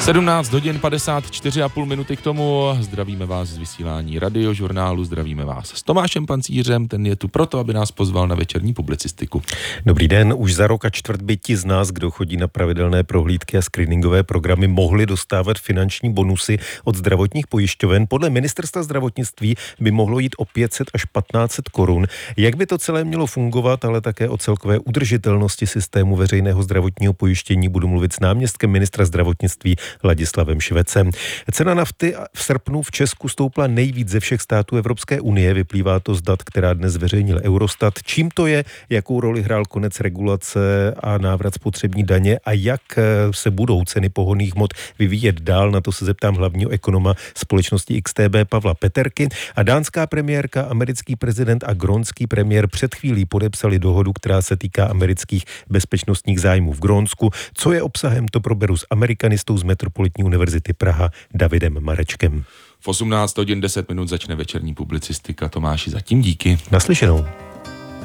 17 hodin 54,5 minuty k tomu. Zdravíme vás z vysílání Radiožurnálu, zdravíme vás s Tomášem Pancířem, ten je tu proto, aby nás pozval na večerní publicistiku. Dobrý den, už za rok a čtvrt by ti z nás, kdo chodí na pravidelné prohlídky a screeningové programy, mohli dostávat finanční bonusy od zdravotních pojišťoven. Podle ministerstva zdravotnictví by mohlo jít o 500 až 1500 korun. Jak by to celé mělo fungovat, ale také o celkové udržitelnosti systému veřejného zdravotního pojištění budu mluvit s náměstkem ministra zdravotnictví Ladislavem Švecem. Cena nafty v srpnu v Česku stoupla nejvíc ze všech států Evropské unie. Vyplývá to z dat, která dnes zveřejnil Eurostat. Čím to je, jakou roli hrál konec regulace a návrat spotřební daně a jak se budou ceny pohonných hmot vyvíjet dál, na to se zeptám hlavního ekonoma společnosti XTB Pavla Peterky. A dánská premiérka, americký prezident a grónský premiér před chvílí podepsali dohodu, která se týká amerických bezpečnostních zájmů v Grónsku. Co je obsahem, to proberu s amerikanistou z Metropolitní univerzity Praha Davidem Marečkem. V 18 hodin 10 minut začne večerní publicistika. Tomáši, zatím díky. Naslyšenou.